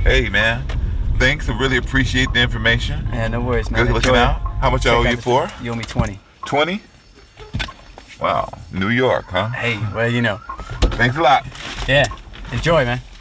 Hey, man. Thanks. I really appreciate the information. Yeah, no worries, man. Good looking out. How much I owe you for? You owe me 20. 20? Wow. New York, huh? Hey, well, you know. Thanks a lot. Yeah. Enjoy, man.